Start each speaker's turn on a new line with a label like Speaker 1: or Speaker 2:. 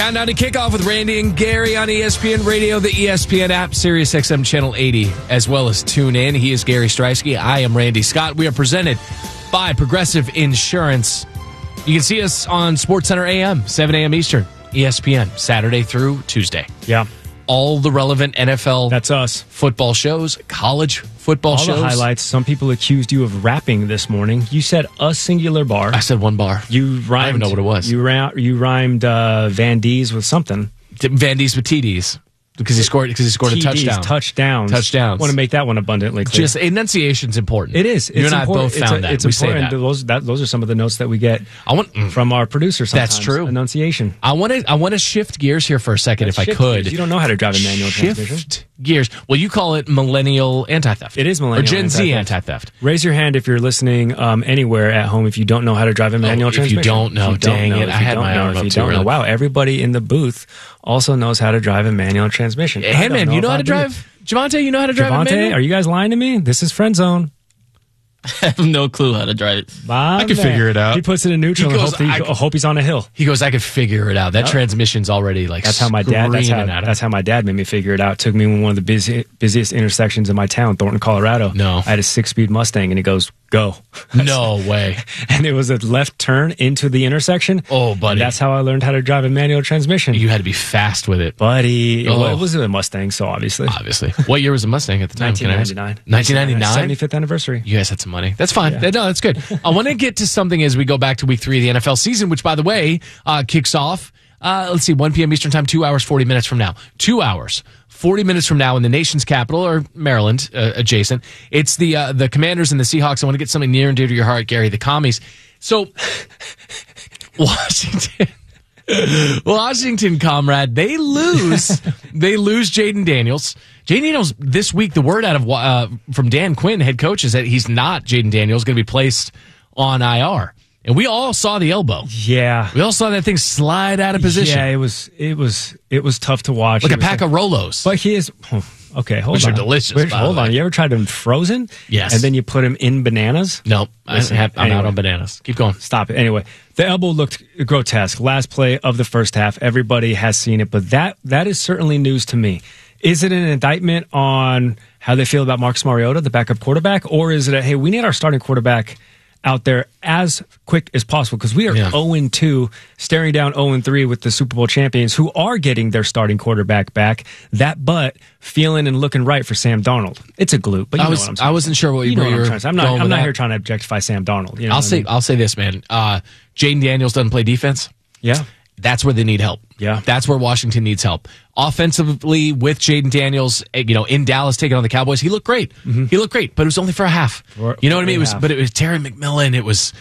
Speaker 1: Countdown to kickoff with Randy and Gary on ESPN Radio, the ESPN app, Sirius XM Channel 80, as well as tune in. He is Gary Streisky. I am Randy Scott. We are presented by Progressive Insurance. You can see us on SportsCenter AM, 7 a.m. Eastern, ESPN, Saturday through Tuesday.
Speaker 2: Yeah.
Speaker 1: All the relevant NFL
Speaker 2: That's us.
Speaker 1: Football shows, college football shows.
Speaker 2: All the highlights. Some people accused you of rapping this morning. You said a singular bar.
Speaker 1: I said one bar.
Speaker 2: You rhymed.
Speaker 1: I don't even know what it was.
Speaker 2: You rhymed Van D's with something.
Speaker 1: Van D's with TDs. Because he scored a touchdown.
Speaker 2: Touchdowns. Want to make that one abundantly clear.
Speaker 1: Just enunciation's important.
Speaker 2: It is.
Speaker 1: You and I both found that.
Speaker 2: It's
Speaker 1: we
Speaker 2: important.
Speaker 1: say that.
Speaker 2: Those are some of the notes that we get from our producer sometimes.
Speaker 1: That's true.
Speaker 2: Enunciation.
Speaker 1: I want to shift gears here for a second if I could.
Speaker 2: Gears. You don't know how to drive a manual transmission.
Speaker 1: Shift gears. Well, you call it millennial anti-theft.
Speaker 2: It is millennial
Speaker 1: or Gen Z anti-theft.
Speaker 2: Raise your hand if you're listening anywhere at home if you don't know how to drive a manual transmission.
Speaker 1: If you don't know, dang it. I had my arm up too early.
Speaker 2: Wow, everybody in the booth also knows how to drive a manual transmission.
Speaker 1: Hey, man, you know how to drive? Javante, you know how to drive a manual?
Speaker 2: Are you guys lying to me? This is friend zone.
Speaker 3: I have no clue how to drive it.
Speaker 1: I can figure it out.
Speaker 2: He puts it in neutral and hope he's on a hill.
Speaker 1: He goes, I could figure it out. That transmission's already like
Speaker 2: that's how my dad. That's how my dad made me figure it out. It took me one of the busiest intersections in my town, Thornton, Colorado.
Speaker 1: No,
Speaker 2: I had a 6-speed Mustang, and he goes, "Go."
Speaker 1: No way.
Speaker 2: And it was a left turn into the intersection.
Speaker 1: Oh, buddy.
Speaker 2: And that's how I learned how to drive a manual transmission.
Speaker 1: You had to be fast with it,
Speaker 2: buddy. Well, it was a Mustang, so obviously.
Speaker 1: What year was a Mustang at the time?
Speaker 2: 1999.
Speaker 1: 1999.
Speaker 2: 75th anniversary.
Speaker 1: You guys had some money. That's fine.
Speaker 2: Yeah.
Speaker 1: No, that's good. I want to get to something as we go back to week 3 of the NFL season, which, by the way, kicks off, 1 p.m. Eastern time, 2 hours, 40 minutes from now. 2 hours, 40 minutes from now in the nation's capital, or Maryland, adjacent. It's the Commanders and the Seahawks. I want to get something near and dear to your heart, Gary, the Commies. So, Washington, comrade, they lose Jaden Daniels. Jaden Daniels, this week, the word out of from Dan Quinn, head coach, is that he's not Jaden Daniels, going to be placed on IR. And we all saw the elbow.
Speaker 2: Yeah.
Speaker 1: We all saw that thing slide out of position.
Speaker 2: Yeah, it was tough to watch.
Speaker 1: Like a pack of Rolos.
Speaker 2: But he is... Okay, hold on.
Speaker 1: Which are delicious,
Speaker 2: Hold on. You ever tried them frozen?
Speaker 1: Yes.
Speaker 2: And then you put them in bananas?
Speaker 1: No, I'm out on bananas. Keep going.
Speaker 2: Stop it. Anyway, the elbow looked grotesque. Last play of the first half. Everybody has seen it, but that is certainly news to me. Is it an indictment on how they feel about Marcus Mariota, the backup quarterback, or is it hey, we need our starting quarterback out there as quick as possible because we are 0-2, staring down 0-3 with the Super Bowl champions who are getting their starting quarterback back. That butt feeling and looking right for Sam Darnold. It's a glute, but
Speaker 1: I wasn't sure what you were trying to say.
Speaker 2: I'm not here trying to objectify Sam Darnold. You know
Speaker 1: I'll say this, man. Jaden Daniels doesn't play defense.
Speaker 2: Yeah.
Speaker 1: That's where they need help.
Speaker 2: Yeah.
Speaker 1: That's where Washington needs help. Offensively, with Jaden Daniels, in Dallas taking on the Cowboys, he looked great. Mm-hmm. He looked great, but it was only for a half. You know what I mean? It was Terry McMillan. It was